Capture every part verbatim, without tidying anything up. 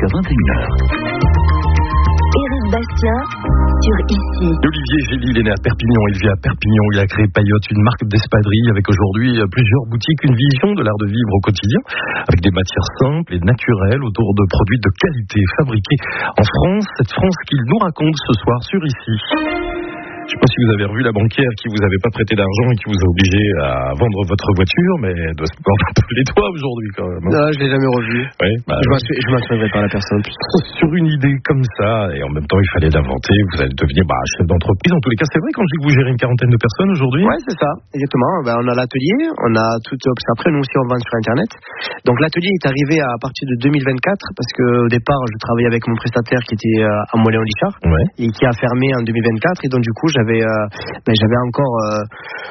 vingt et une heures. Éric Bastien sur Ici. Olivier Gély, il est né à Perpignan, il vit à Perpignan, il a créé Payotte, une marque d'espadrilles avec aujourd'hui plusieurs boutiques, une vision de l'art de vivre au quotidien, avec des matières simples et naturelles autour de produits de qualité fabriqués en France, cette France qu'il nous raconte ce soir sur Ici. Je ne sais pas si vous avez revu la banquière qui vous avait pas prêté d'argent et qui vous a obligé à vendre votre voiture, mais elle doit se prendre un peu les doigts aujourd'hui quand même. Non, je l'ai jamais revu. Oui, bah, je ne m'attendrai pas à la personne. Sur une idée comme ça, et en même temps il fallait l'inventer, vous allez devenir bah, chef d'entreprise. En tous les cas, c'est vrai quand je dis que vous gérez une quarantaine de personnes aujourd'hui. Oui, c'est ça, exactement. Ben, on a l'atelier, on a tout. Après, nous aussi, on vend sur Internet. Donc l'atelier est arrivé à partir de deux mille vingt-quatre parce qu'au départ, je travaillais avec mon prestataire qui était à Mollin-Lichard ouais. et qui a fermé en deux mille vingt-quatre. Et donc du coup, j'avais, euh, ben, j'avais encore euh,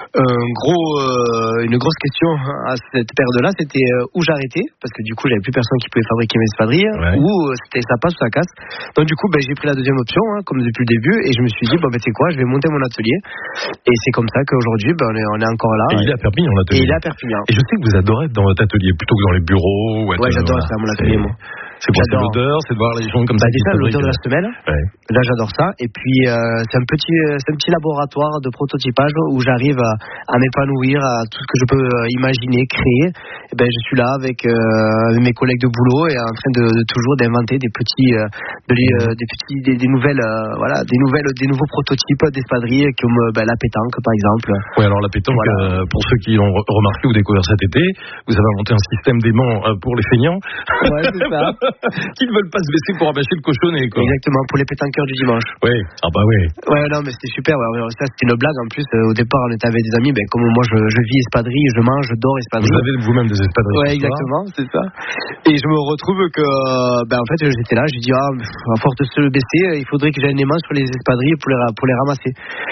un gros, euh, une grosse question à cette période-là, c'était euh, où j'arrêtais, parce que du coup, j'avais plus personne qui pouvait fabriquer mes espadrilles, ouais. ou euh, c'était ça passe ou ça casse. Donc du coup, ben, j'ai pris la deuxième option, hein, comme depuis le début, et je me suis dit, bon, ben, tu sais quoi, je vais monter mon atelier. Et c'est comme ça qu'aujourd'hui, ben, on, est, on est encore là. Et il est à Perpignan, l'atelier. Et il est à Perpignan. Et je sais que vous adorez être dans votre atelier plutôt que dans les bureaux. Ou ouais, j'adore ça, mon atelier, moi. C'est quoi, c'est l'odeur, c'est de voir les gens comme bah ça. Déjà, l'odeur de la semelle. Ouais. Là, j'adore ça. Et puis, euh, c'est un petit, c'est un petit laboratoire de prototypage où j'arrive à, à m'épanouir, à tout ce que je peux imaginer, créer. Et ben, je suis là avec euh, mes collègues de boulot et en train de, de toujours d'inventer des petits, euh, de, euh, des petits, des, des nouvelles, euh, voilà, des nouvelles, des nouveaux prototypes d'espadrilles comme ben, la pétanque, par exemple. Oui, alors la pétanque, voilà. euh, pour ceux qui l'ont remarqué ou découvert cet été, vous avez inventé un système d'aimant euh, pour les feignants. Ouais, c'est ça. Qui ne veulent pas se baisser pour rabâcher le cochonnet, quoi. Exactement, pour les pétanqueurs du dimanche. Oui, ah bah oui. Ouais, non, mais c'était super. Ouais, ça, c'était une blague en plus. Euh, au départ, on était avec des amis. Ben, comme moi, je, je vis espadrille, je mange, je dors espadrille. Vous avez vous-même des espadrilles. Ouais, exactement, c'est ça. Et je me retrouve que, ben, en fait, j'étais là, j'ai dit, ah, à force de se baisser, il faudrait que j'aille les mains sur les espadrilles pour les, pour les ramasser.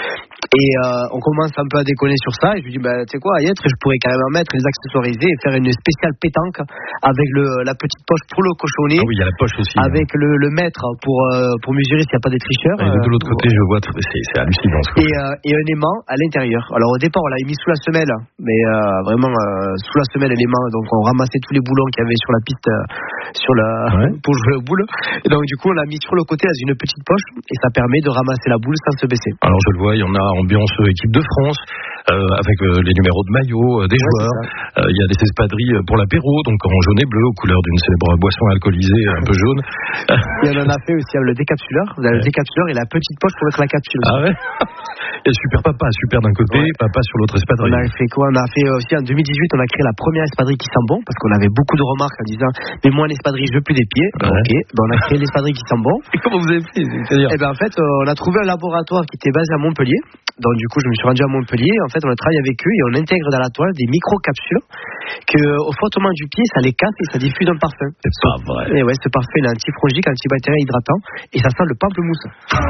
Et euh, on commence un peu à déconner sur ça. Et je lui dis, bah, tu sais quoi, à y être, je pourrais carrément mettre les accessoiriser et faire une spéciale pétanque avec le, la petite poche pour le cochonnet. Ah oui, il y a la poche aussi. Avec hein. le, le mètre pour, euh, pour mesurer s'il n'y a pas des tricheurs. Et de l'autre côté, je vois, c'est, c'est hallucinant. Et, euh, et un aimant à l'intérieur. Alors au départ, on l'avait mis sous la semelle, mais euh, vraiment euh, sous la semelle et l'aimant. Donc on ramassait tous les boulons qu'il y avait sur la piste euh, sur la, ouais. pour jouer au boule. Et donc du coup, on l'a mis sur le côté dans une petite poche et ça permet de ramasser la boule sans se baisser. Alors je le vois, il y en a ambiance équipe de France, euh, avec euh, les numéros de maillot euh, des ouais, joueurs. Il euh, y a des espadrilles pour l'apéro, donc en jaune et bleu, aux couleurs d'une célèbre boisson alcoolisée un peu jaune. Et on en a fait aussi avec le décapsuleur. Vous avez ouais. le décapsuleur et la petite poche pour mettre la capsule. Ah ouais. Et super papa, super d'un côté, ouais. papa sur l'autre espadrille. On a fait quoi? On a fait aussi en deux mille dix-huit, on a créé la première espadrille qui sent bon, parce qu'on avait beaucoup de remarques en disant, mais moi l'espadrille, je veux plus des pieds. Ouais. Ok, ben, on a créé l'espadrille qui sent bon. Et comment vous avez fait? C'est-à-dire Et ben en fait, on a trouvé un laboratoire qui était basé à Montpellier. Donc du coup, je me suis rendu à Montpellier. En fait, on a travaillé avec eux et on intègre dans la toile des micro-capsules que, au frottement du pied, ça les casse et ça diffuse un parfum. C'est pas vrai. Et ouais, ce parfum, il est antifongique, antibactériel, hydratant et ça sent le pamplemousse.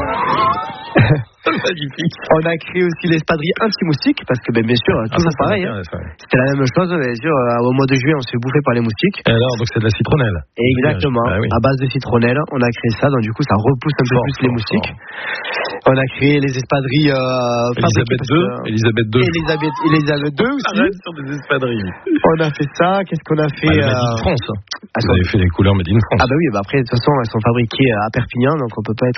Magnifique. On a créé aussi l'espadrille anti-moustique parce que ben, bien sûr, ah, toujours pareil. Hein. C'était la même chose, bien sûr. Au mois de juillet, on s'est bouffé par les moustiques. Et alors, donc c'est de la citronnelle. Exactement. Ah, oui. À base de citronnelle, on a créé ça. Donc du coup, ça repousse un peu fort, plus fort, les moustiques. Fort. On a créé les espadrilles. Euh, Elisabeth deux. Que... Elisabeth deux. Elisabeth, Elisabeth deux aussi. Sur des espadrilles. On a fait ça. Qu'est-ce qu'on a fait bah, Made in France. Vous sont... avez fait les couleurs Made in France. Ah bah oui. Bah après, de toute façon, elles sont fabriquées à Perpignan, donc on peut pas être